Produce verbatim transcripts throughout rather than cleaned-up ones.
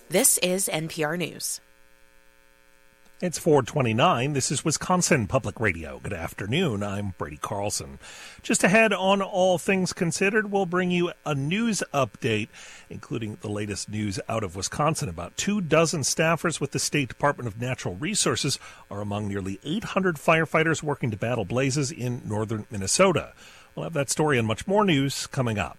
This is N P R News. It's four twenty-nine. This is Wisconsin Public Radio. Good afternoon. I'm Brady Carlson. Just ahead on All Things Considered, we'll bring you a news update, including the latest news out of Wisconsin. About two dozen staffers with the State Department of Natural Resources are among nearly eight hundred firefighters working to battle blazes in northern Minnesota. We'll have that story and much more news coming up.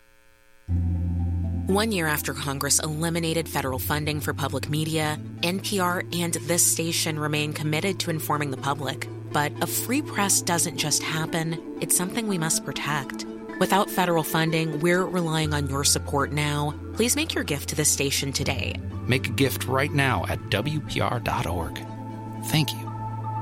One year after Congress eliminated federal funding for public media, N P R and this station remain committed to informing the public. But a free press doesn't just happen, it's something we must protect. Without federal funding, we're relying on your support now. Please make your gift to this station today. Make a gift right now at W P R dot org. Thank you.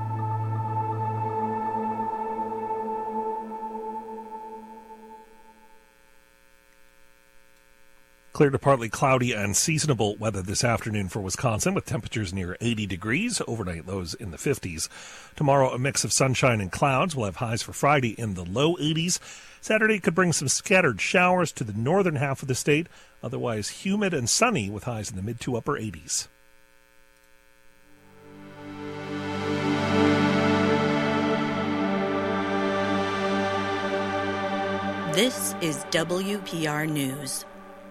Clear to partly cloudy and seasonable weather this afternoon for Wisconsin, with temperatures near eighty degrees, overnight lows in the fifties. Tomorrow, a mix of sunshine and clouds. We'll have highs for Friday in the low eighties. Saturday could bring some scattered showers to the northern half of the state, otherwise humid and sunny with highs in the mid to upper eighties. This is W P R News.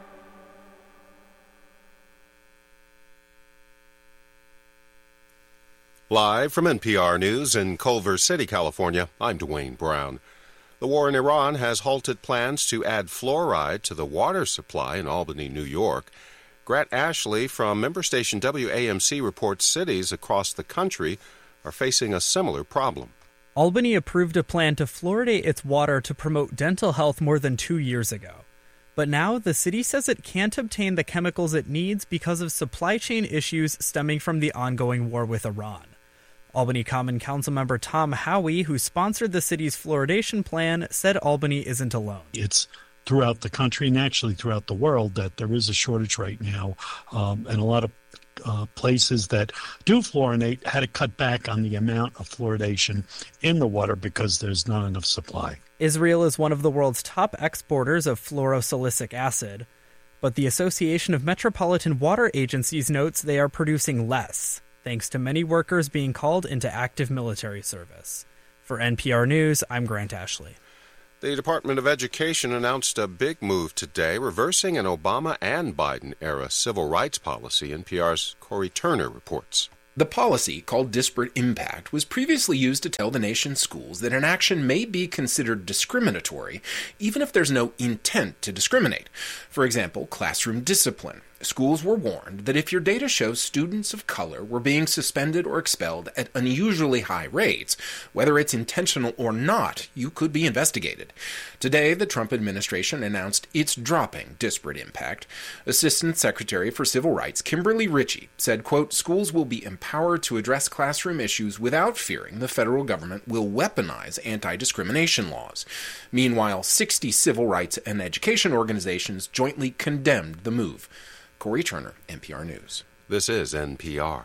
Live from N P R News in Culver City, California, I'm Dwayne Brown. The war in Iran has halted plans to add fluoride to the water supply in Albany, New York. Grant Ashley from member station W A M C reports cities across the country are facing a similar problem. Albany approved a plan to fluoridate its water to promote dental health more than two years ago. But now the city says it can't obtain the chemicals it needs because of supply chain issues stemming from the ongoing war with Iran. Albany Common Council member Tom Howey, who sponsored the city's fluoridation plan, said Albany isn't alone. It's throughout the country and actually throughout the world that there is a shortage right now, um, and a lot of uh, places that do fluorinate had to cut back on the amount of fluoridation in the water because there's not enough supply. Israel is one of the world's top exporters of fluorosilicic acid, but the Association of Metropolitan Water Agencies notes they are producing less, thanks to many workers being called into active military service. For N P R News, I'm Grant Ashley. The Department of Education announced a big move today, reversing an Obama and Biden-era civil rights policy. N P R's Corey Turner reports. The policy, called disparate impact, was previously used to tell the nation's schools that an action may be considered discriminatory, even if there's no intent to discriminate. For example, classroom discipline. Schools were warned that if your data shows students of color were being suspended or expelled at unusually high rates, whether it's intentional or not, you could be investigated. Today, the Trump administration announced it's dropping disparate impact. Assistant Secretary for Civil Rights Kimberly Ritchie said, quote, schools will be empowered to address classroom issues without fearing the federal government will weaponize anti-discrimination laws. Meanwhile, sixty civil rights and education organizations jointly condemned the move. Corey Turner, N P R News. This is N P R.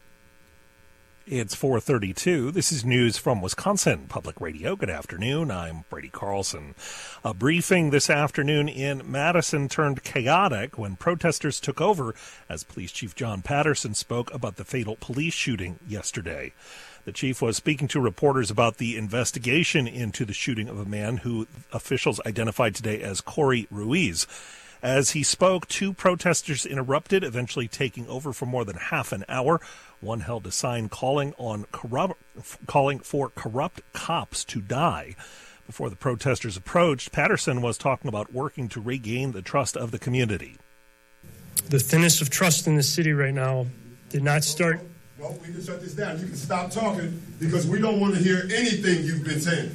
It's four thirty-two. This is news from Wisconsin Public Radio. Good afternoon. I'm Brady Carlson. A briefing this afternoon in Madison turned chaotic when protesters took over as Police Chief John Patterson spoke about the fatal police shooting yesterday. The chief was speaking to reporters about the investigation into the shooting of a man who officials identified today as Corey Ruiz. As he spoke, two protesters interrupted, eventually taking over for more than half an hour. One held a sign calling on corrupt, calling for corrupt cops to die. Before the protesters approached, Patterson was talking about working to regain the trust of the community. The thinnest of trust in the city right now did not start. Well, we can shut this down. You can stop talking because we don't want to hear anything you've been saying.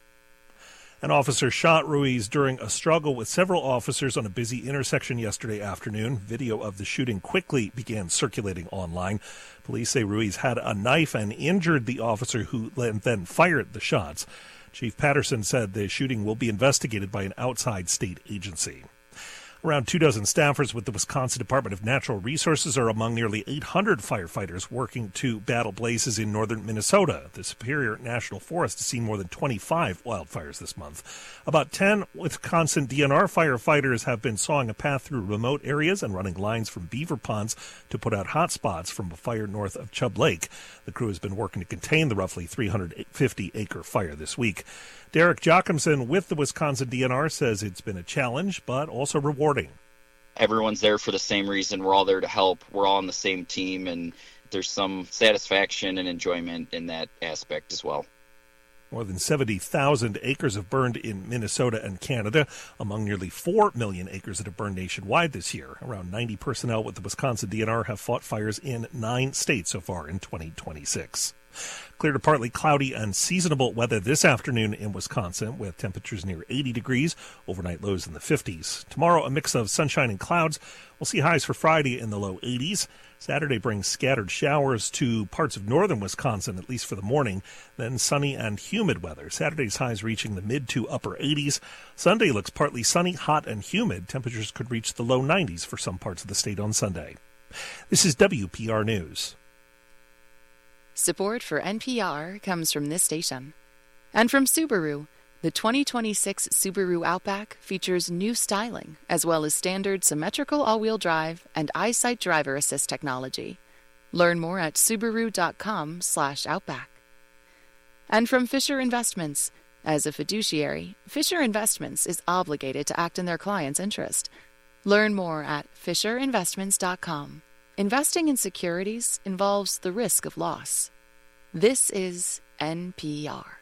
An officer shot Ruiz during a struggle with several officers on a busy intersection yesterday afternoon. Video of the shooting quickly began circulating online. Police say Ruiz had a knife and injured the officer who then fired the shots. Chief Patterson said the shooting will be investigated by an outside state agency. Around two dozen staffers with the Wisconsin Department of Natural Resources are among nearly eight hundred firefighters working to battle blazes in northern Minnesota. The Superior National Forest has seen more than twenty-five wildfires this month. About ten Wisconsin D N R firefighters have been sawing a path through remote areas and running lines from beaver ponds to put out hot spots from a fire north of Chubb Lake. The crew has been working to contain the roughly three hundred fifty acre fire this week. Derek Jochimson with the Wisconsin D N R says it's been a challenge, but also rewarding. Everyone's there for the same reason. We're all there to help. We're all on the same team, and there's some satisfaction and enjoyment in that aspect as well. More than seventy thousand acres have burned in Minnesota and Canada, among nearly four million acres that have burned nationwide this year. Around ninety personnel with the Wisconsin D N R have fought fires in nine states so far in twenty twenty-six. Clear to partly cloudy and seasonable weather this afternoon in Wisconsin, with temperatures near eighty degrees, overnight lows in the fifties. Tomorrow, a mix of sunshine and clouds. We'll see highs for Friday in the low eighties. Saturday brings scattered showers to parts of northern Wisconsin, at least for the morning. Then sunny and humid weather. Saturday's highs reaching the mid to upper eighties. Sunday looks partly sunny, hot, and humid. Temperatures could reach the low nineties for some parts of the state on Sunday. This is W P R News. Support for N P R comes from this station. And from Subaru, the twenty twenty-six Subaru Outback features new styling, as well as standard symmetrical all-wheel drive and EyeSight driver assist technology. Learn more at Subaru.com slash Outback. And from Fisher Investments. As a fiduciary, Fisher Investments is obligated to act in their client's interest. Learn more at Fisher Investments dot com. Investing in securities involves the risk of loss. This is N P R.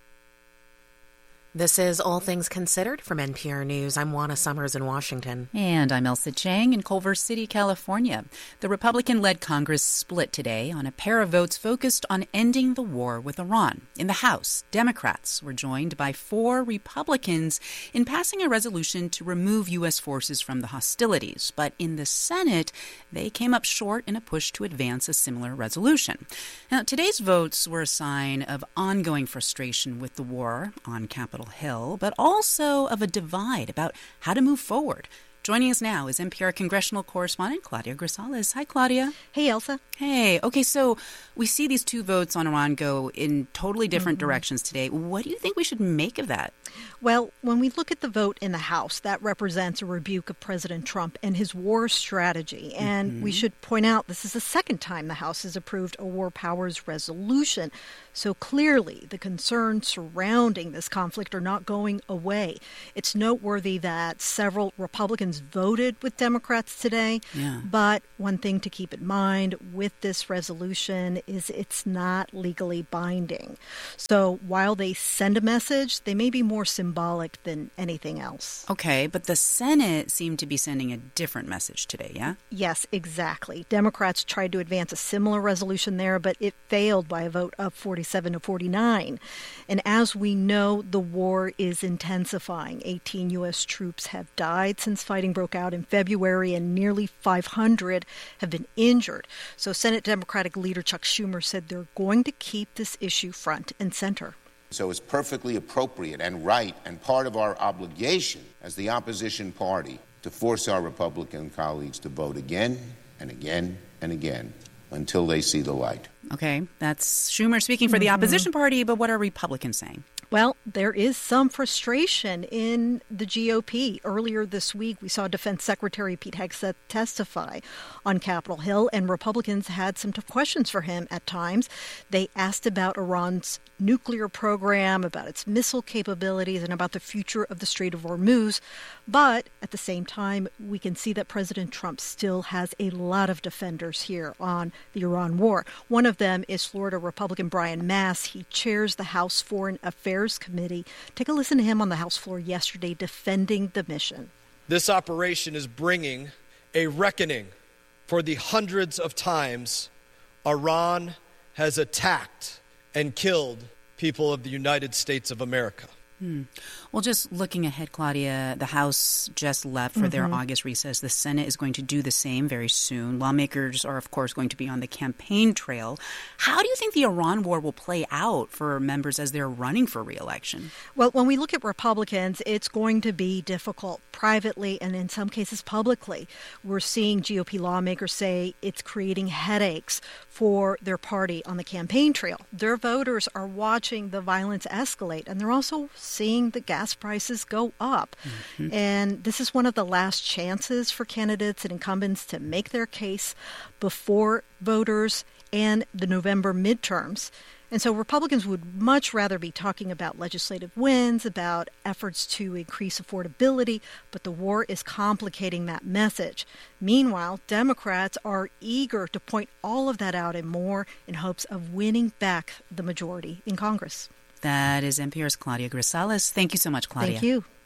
This is All Things Considered from N P R News. I'm Juana Summers in Washington. And I'm Elsa Chang in Culver City, California. The Republican-led Congress split today on a pair of votes focused on ending the war with Iran. In the House, Democrats were joined by four Republicans in passing a resolution to remove U S forces from the hostilities. But in the Senate, they came up short in a push to advance a similar resolution. Now, today's votes were a sign of ongoing frustration with the war on Capitol Hill, but also of a divide about how to move forward. Joining us now is N P R congressional correspondent Claudia Grisales. Hi, Claudia. Hey, Elsa. Hey. Okay, so we see these two votes on Iran go in totally different mm-hmm. directions today. What do you think we should make of that? Well, when we look at the vote in the House, that represents a rebuke of President Trump and his war strategy. And mm-hmm. we should point out this is the second time the House has approved a war powers resolution. So clearly, the concerns surrounding this conflict are not going away. It's noteworthy that several Republicans voted with Democrats today. Yeah. But one thing to keep in mind with this resolution is it's not legally binding. So while they send a message, they may be more symbolic than anything else. Okay, but the Senate seemed to be sending a different message today, yeah? Yes, exactly. Democrats tried to advance a similar resolution there, but it failed by a vote of forty-seven to forty-nine. And as we know, the war is intensifying. eighteen U S troops have died since fighting broke out in February, and nearly five hundred have been injured. So Senate Democratic leader Chuck Schumer said they're going to keep this issue front and center. So it's perfectly appropriate and right and part of our obligation as the opposition party to force our Republican colleagues to vote again and again and again until they see the light. Okay, that's Schumer speaking for the opposition party, but what are Republicans saying? Well, there is some frustration in the G O P. Earlier this week, we saw Defense Secretary Pete Hegseth testify on Capitol Hill, and Republicans had some tough questions for him at times. They asked about Iran's nuclear program, about its missile capabilities, and about the future of the Strait of Hormuz. But at the same time, we can see that President Trump still has a lot of defenders here on the Iran war. One of them is Florida Republican Brian Mast. He chairs the House Foreign Affairs Committee. Take a listen to him on the House floor yesterday defending the mission. This operation is bringing a reckoning for the hundreds of times Iran has attacked and killed people of the United States of America. Hmm. Well, just looking ahead, Claudia, the House just left for mm-hmm. their August recess. The Senate is going to do the same very soon. Lawmakers are, of course, going to be on the campaign trail. How do you think the Iran war will play out for members as they're running for re-election? Well, when we look at Republicans, it's going to be difficult privately and in some cases publicly. We're seeing G O P lawmakers say it's creating headaches for their party on the campaign trail. Their voters are watching the violence escalate, and they're also seeing the gas prices go up. Mm-hmm. And this is one of the last chances for candidates and incumbents to make their case before voters and the November midterms. And so Republicans would much rather be talking about legislative wins, about efforts to increase affordability, but the war is complicating that message. Meanwhile, Democrats are eager to point all of that out and more in hopes of winning back the majority in Congress. That is N P R's Claudia Grisales. Thank you so much, Claudia. Thank you.